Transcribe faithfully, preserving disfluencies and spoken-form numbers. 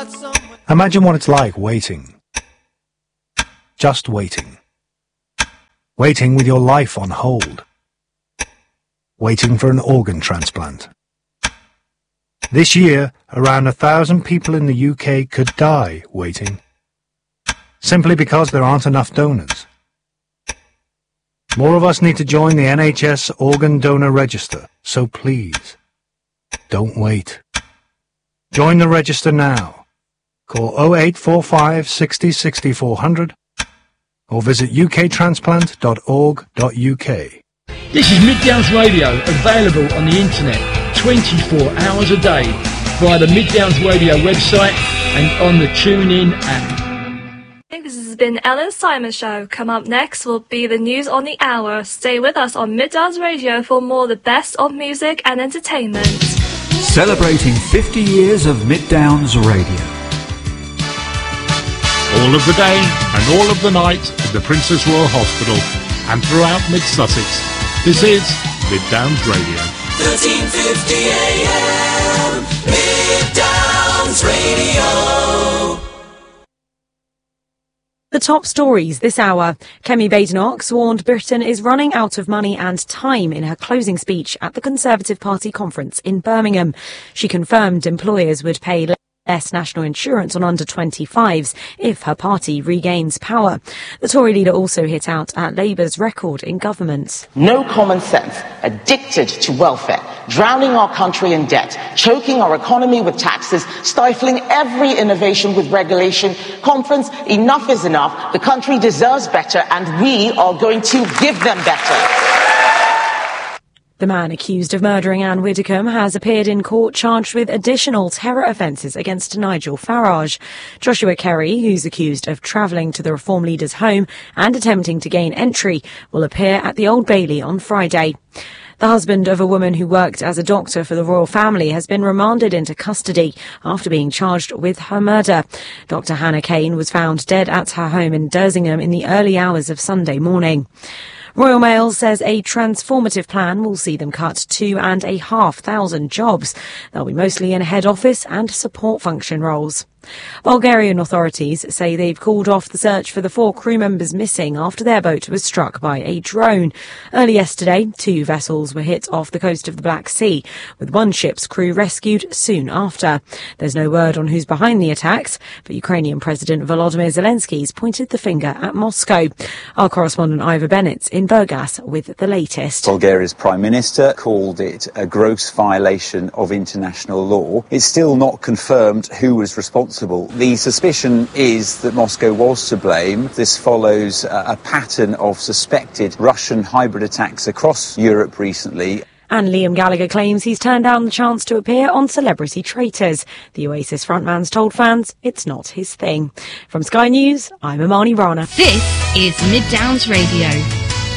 Imagine what it's like waiting. Just waiting. Waiting with your life on hold. Waiting for an organ transplant. This year, around a thousand people in the U K could die waiting, simply because there aren't enough donors. More of us need to join the N H S organ donor register, so please, don't wait. Join the register now. Call oh eight four five, six oh, six oh, four hundred or visit u k transplant dot org dot u k. This is Mid Downs Radio, available on the internet twenty-four hours a day via the Mid Downs Radio website and on the TuneIn app. This has been Ellen Simon Show. Come up next will be the news on the hour. Stay with us on Mid Downs Radio for more of the best of music and entertainment. Celebrating fifty years of Mid Downs Radio. All of the day and all of the night at the Princess Royal Hospital and throughout Mid-Sussex. This is Mid Downs Radio. thirteen fifty A M, Mid Downs Radio. The top stories this hour. Kemi Badenoch warned Britain is running out of money and time in her closing speech at the Conservative Party conference in Birmingham. She confirmed employers would pay less national insurance on under twenty-fives if her party regains power. The Tory leader also hit out at Labour's record in government. No common sense, addicted to welfare, drowning our country in debt, choking our economy with taxes, stifling every innovation with regulation. Conference, enough is enough. The country deserves better and we are going to give them better. The man accused of murdering Anne Widdecombe has appeared in court charged with additional terror offences against Nigel Farage. Joshua Kerry, who's accused of travelling to the Reform leader's home and attempting to gain entry, will appear at the Old Bailey on Friday. The husband of a woman who worked as a doctor for the royal family has been remanded into custody after being charged with her murder. Doctor Hannah Kane was found dead at her home in Dersingham in the early hours of Sunday morning. Royal Mail says a transformative plan will see them cut two and a half thousand jobs. They'll be mostly in head office and support function roles. Bulgarian authorities say they've called off the search for the four crew members missing after their boat was struck by a drone. Early yesterday, two vessels were hit off the coast of the Black Sea, with one ship's crew rescued soon after. There's no word on who's behind the attacks, but Ukrainian President Volodymyr Zelensky's pointed the finger at Moscow. Our correspondent Ivor Bennett's in Burgas with the latest. Bulgaria's Prime Minister called it a gross violation of international law. It's still not confirmed who was responsible. The suspicion is that Moscow was to blame. This follows a pattern of suspected Russian hybrid attacks across Europe recently. And Liam Gallagher claims he's turned down the chance to appear on Celebrity Traitors. The Oasis frontman's told fans it's not his thing. From Sky News, I'm Imani Rana. This is Mid Downs Radio.